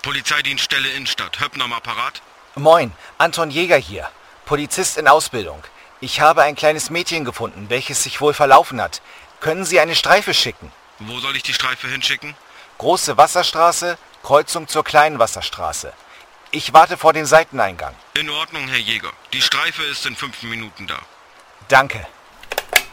Polizeidienststelle Innenstadt. Höppner am Apparat? Moin, Anton Jäger hier. Polizist in Ausbildung. Ich habe ein kleines Mädchen gefunden, welches sich wohl verlaufen hat. Können Sie eine Streife schicken? Wo soll ich die Streife hinschicken? Große Wasserstraße, Kreuzung zur kleinen Wasserstraße. Ich warte vor dem Seiteneingang. In Ordnung, Herr Jäger. Die Streife ist in 5 Minuten da. Danke.